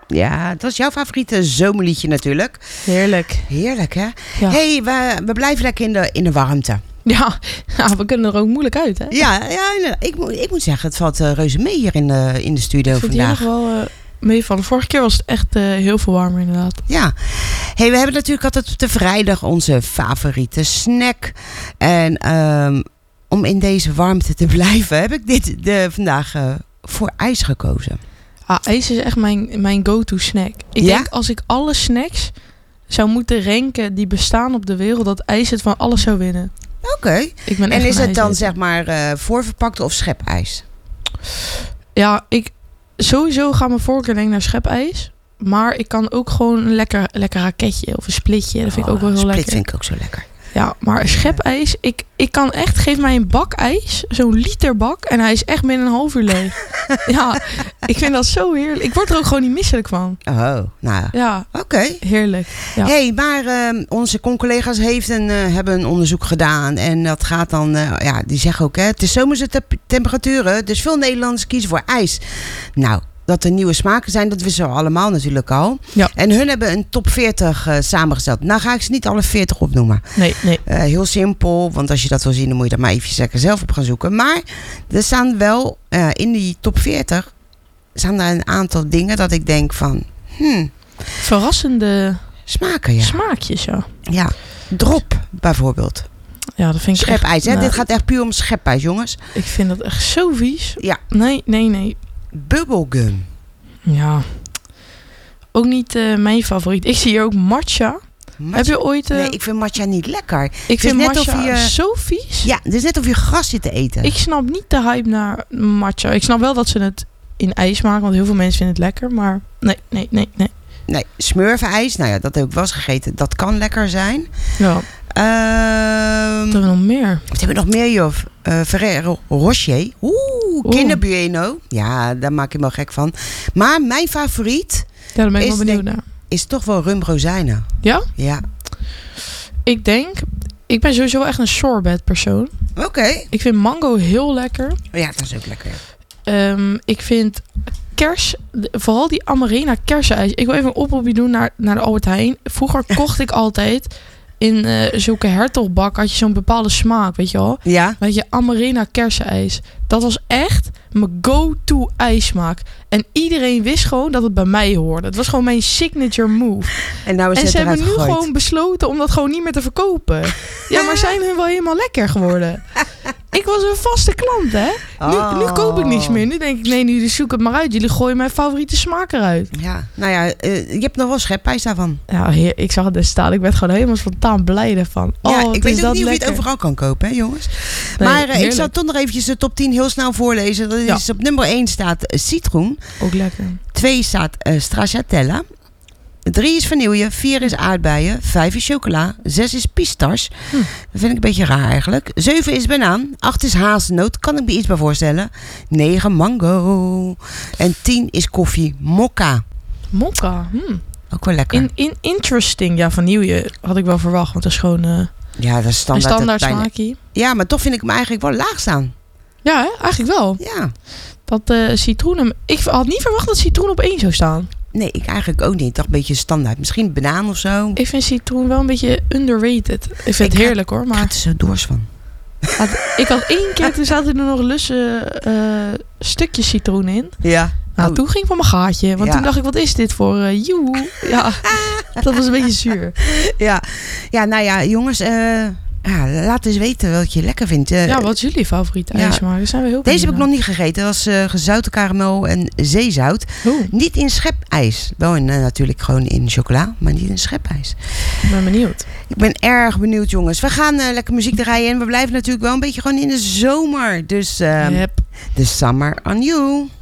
Ja, dat is jouw favoriete zomerliedje natuurlijk. Heerlijk. Heerlijk, hè? Ja. Hey, we blijven lekker in de warmte. Ja, we kunnen er ook moeilijk uit, hè? Ja, ik moet zeggen, het valt reuze mee hier in de studio Ik vind vandaag. hier nog wel mee van. De vorige keer was het echt heel veel warmer, inderdaad. Ja. Hey, we hebben natuurlijk altijd op de vrijdag onze favoriete snack. En om in deze warmte te blijven, heb ik vandaag voor ijs gekozen. IJs is echt mijn go-to snack. Ik denk als ik alle snacks zou moeten ranken die bestaan op de wereld, dat ijs het van alles zou winnen. Oké. En is het dan zeg maar voorverpakt of schepijs? Ja, sowieso ga mijn voorkeur naar schepijs. Maar ik kan ook gewoon een lekker raketje of een splitje. Dat vind ik ook wel heel lekker. Split vind ik ook zo lekker. Ja, maar schepijs, ik kan echt, geef mij een bak ijs, zo'n liter bak, en hij is echt binnen een half uur leeg. Ja, ik vind dat zo heerlijk. Ik word er ook gewoon niet misselijk van. Oh, nou ja. Oké. Heerlijk. Ja. Hey, maar onze collega's hebben een onderzoek gedaan en dat gaat dan, die zeggen ook, het is zomerse temperaturen, dus veel Nederlanders kiezen voor ijs. Nou, dat er nieuwe smaken zijn, dat wisten we allemaal natuurlijk al. Ja. En hun hebben een top 40 samengesteld. Nou ga ik ze niet alle 40 opnoemen. Nee. Heel simpel, want als je dat wil zien, dan moet je daar maar even lekker zelf op gaan zoeken. Maar er staan wel in die top 40 staan er een aantal dingen dat ik denk van... Verrassende smaken, ja. Smaakjes, ja. Ja, drop bijvoorbeeld. Ja, dat vind ik schepijs, hè? Dit gaat echt puur om schepijs, jongens. Ik vind dat echt zo vies. Ja. Nee. Bubblegum. Ja. Ook niet mijn favoriet. Ik zie hier ook matcha. Heb je ooit... Nee, ik vind matcha niet lekker. Ik vind matcha zo vies. Ja, het is net of je gras zit te eten. Ik snap niet de hype naar matcha. Ik snap wel dat ze het in ijs maken, want heel veel mensen vinden het lekker. Maar nee. Nee, smurfijs, nou ja, dat heb ik wel eens gegeten. Dat kan lekker zijn. Ja. Wat hebben we nog meer? Wat hebben we nog meer, joh? Ferrero Rocher. Kinder Bueno. Ja, daar maak ik me wel gek van. Maar mijn favoriet... Ja, daar ben ik wel benieuwd naar. Is toch wel rum rozijnen. Ja? Ja. Ik ben sowieso echt een sorbet persoon. Oké. Ik vind mango heel lekker. Ja, dat is ook lekker. Ik vind vooral die Amarena kersenijs. Ik wil even een oproepje doen naar de Albert Heijn. Vroeger kocht ik altijd in zulke hertogbak had je zo'n bepaalde smaak, weet je wel? Ja. Weet je, Amarena kersenijs. Dat was echt mijn go-to ijssmaak. En iedereen wist gewoon dat het bij mij hoorde. Het was gewoon mijn signature move. En ze hebben nu gewoon besloten om dat gewoon niet meer te verkopen. Ja, maar zijn hun wel helemaal lekker geworden? Ik was een vaste klant, hè? Nu koop ik niets meer. Nu denk ik, nee, nu zoek het maar uit. Jullie gooien mijn favoriete smaak eruit. Ja, nou ja, je hebt nog wel schepijs daarvan. Ja, ik zag het dus staan. Ik werd gewoon helemaal spontaan blij ervan. Ja, ik weet ook niet of je het overal kan kopen, hè, jongens? Nee, maar ik zal toch nog eventjes de top 10 heel snel voorlezen. Dat is op nummer 1 staat citroen. Ook lekker. 2 staat stracciatella. 3 is vanille, 4 is aardbeien, 5 is chocola, 6 is pistache. Dat vind ik een beetje raar eigenlijk. 7 is banaan, 8 is hazelnoot, kan ik me iets bij voorstellen. 9 mango en 10 is koffie mokka. Mokka, ook wel lekker. Interesting, ja, vanille had ik wel verwacht, want dat is gewoon ja, dat is standaard, een standaard smaakje. Ja, maar toch vind ik hem eigenlijk wel laag staan. Ja, hè? Eigenlijk wel. Ja. Dat citroen, ik had niet verwacht dat citroen op 1 zou staan. Nee, ik eigenlijk ook niet. Ik dacht een beetje standaard. Misschien banaan of zo. Ik vind citroen wel een beetje underrated. Ik vind het heerlijk hoor. Maar ik had er zo dors van. Ik had 1 keer, toen zaten er nog lusse stukjes citroen in. Ja. Nou, toen ging ik van mijn gaatje. Want toen dacht ik, wat is dit voor joe? Ja, dat was een beetje zuur. Ja, nou ja, jongens... laat eens weten wat je lekker vindt. Wat is jullie favoriete ijsmaak? Daar zijn we heel Deze heb ik nog niet gegeten. Dat was gezouten karamel en zeezout. Niet in schepijs. Wel natuurlijk gewoon in chocola, maar niet in schepijs. Ik ben benieuwd. Ik ben erg benieuwd, jongens. We gaan lekker muziek draaien. En we blijven natuurlijk wel een beetje gewoon in de zomer. Dus the summer on you.